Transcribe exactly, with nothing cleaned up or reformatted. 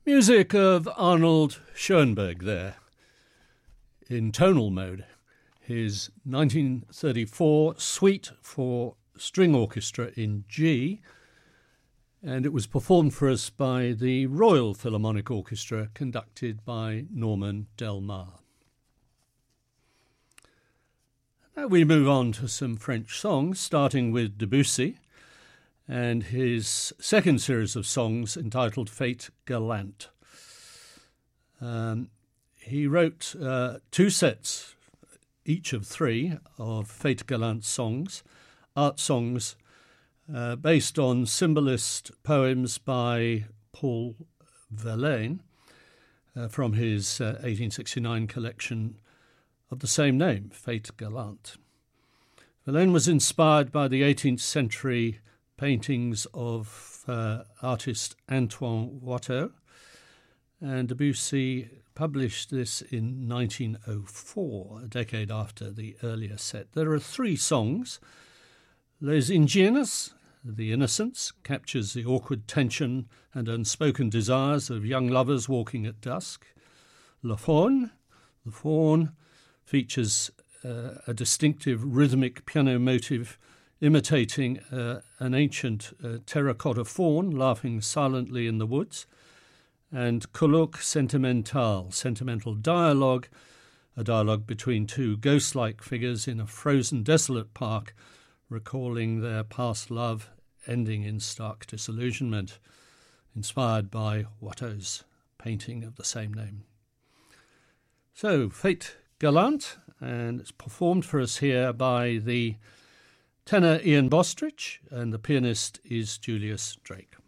Music of Arnold Schoenberg there, in tonal mode. His nineteen thirty-four Suite for String Orchestra in G, and it was performed for us by the Royal Philharmonic Orchestra, conducted by Norman Del Mar. Now we move on to some French songs, starting with Debussy and his second series of songs entitled Fête Galante. Um, he wrote uh, two sets, each of three, of Fête Galante songs, art songs, uh, based on symbolist poems by Paul Verlaine uh, from his uh, eighteen sixty-nine collection of the same name, Fête Galante. Verlaine was inspired by the eighteenth century paintings of uh, artist Antoine Watteau, and Debussy published this in nineteen oh four, a decade after the earlier set. There are three songs. Les Ingénues, The Innocents, captures the awkward tension and unspoken desires of young lovers walking at dusk. Le Faune, The Faun, features uh, a distinctive rhythmic piano motive imitating uh, an ancient uh, terracotta faun laughing silently in the woods, and Colloque Sentimental, sentimental dialogue, a dialogue between two ghost-like figures in a frozen, desolate park, recalling their past love, ending in stark disillusionment, inspired by Watteau's painting of the same name. So, Fête Galante, and it's performed for us here by the tenor Ian Bostridge, and the pianist is Julius Drake.